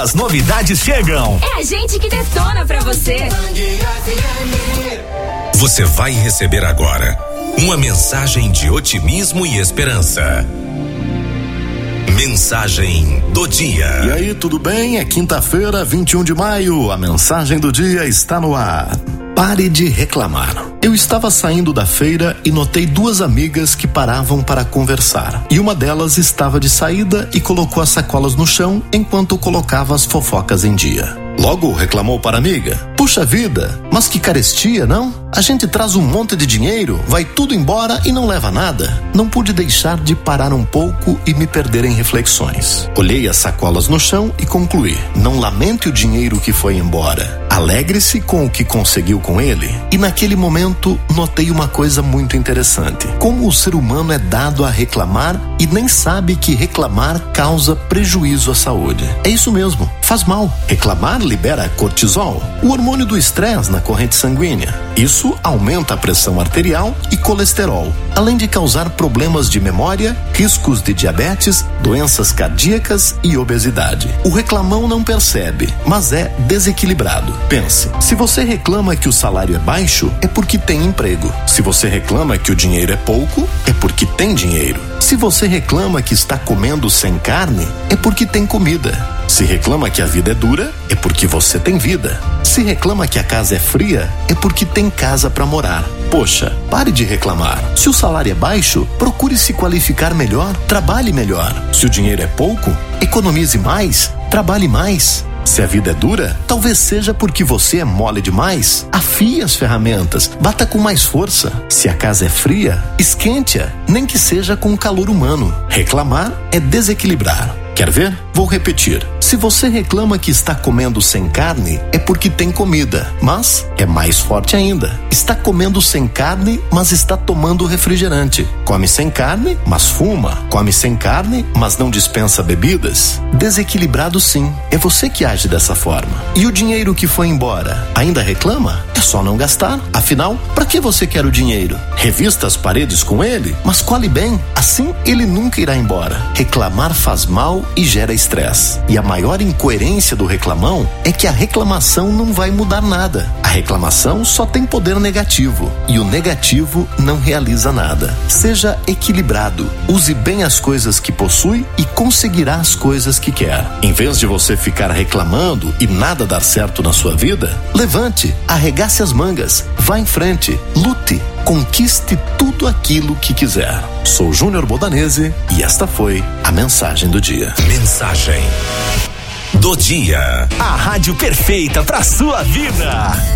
as novidades chegam. É a gente que detona pra você. Você vai receber agora uma mensagem de otimismo e esperança. Mensagem do dia. E aí, tudo bem? É quinta-feira, 21 de maio. A mensagem do dia está no ar. Pare de reclamar. Eu estava saindo da feira e notei duas amigas que paravam para conversar. E uma delas estava de saída e colocou as sacolas no chão enquanto colocava as fofocas em dia. Logo reclamou para a amiga: puxa vida, mas que carestia, não? A gente traz um monte de dinheiro, vai tudo embora e não leva nada. Não pude deixar de parar um pouco e me perder em reflexões. Olhei as sacolas no chão e concluí: não lamente o dinheiro que foi embora. Alegre-se com o que conseguiu com ele. E naquele momento notei uma coisa muito interessante: como o ser humano é dado a reclamar e nem sabe que reclamar causa prejuízo à saúde. É isso mesmo, faz mal. Reclamar libera cortisol, o hormônio do estresse na corrente sanguínea. Isso aumenta a pressão arterial e colesterol, além de causar problemas de memória, riscos de diabetes, doenças cardíacas e obesidade. O reclamão não percebe, mas é desequilibrado. Pense, se você reclama que o salário é baixo, é porque tem emprego. Se você reclama que o dinheiro é pouco, é porque tem dinheiro. Se você reclama que está comendo sem carne, é porque tem comida. Se reclama que a vida é dura, é porque você tem vida. Se reclama que a casa é fria, é porque tem casa para morar. Poxa, pare de reclamar. Se o salário é baixo, procure se qualificar melhor, trabalhe melhor. Se o dinheiro é pouco, economize mais, trabalhe mais. Se a vida é dura, talvez seja porque você é mole demais. Afie as ferramentas, bata com mais força. Se a casa é fria, esquente-a, nem que seja com calor humano. Reclamar é desequilibrar. Quer ver? Vou repetir. Se você reclama que está comendo sem carne, é porque tem comida, mas é mais forte ainda. Está comendo sem carne, mas está tomando refrigerante. Come sem carne, mas fuma. Come sem carne, mas não dispensa bebidas. Desequilibrado sim. É você que age dessa forma. E o dinheiro que foi embora, ainda reclama? É só não gastar. Afinal, para que você quer o dinheiro? Revista as paredes com ele, mas colhe bem. Assim, ele nunca irá embora. Reclamar faz mal e gera estresse. E a maior incoerência do reclamão é que a reclamação não vai mudar nada. A reclamação só tem poder negativo e o negativo não realiza nada. Seja equilibrado, use bem as coisas que possui e conseguirá as coisas que quer. Em vez de você ficar reclamando e nada dar certo na sua vida, levante, arregace as mangas, vá em frente, lute, conquiste tudo aquilo que quiser. Sou Júnior Bodanese e esta foi a mensagem do dia. Mensagem do dia. A rádio perfeita pra sua vida.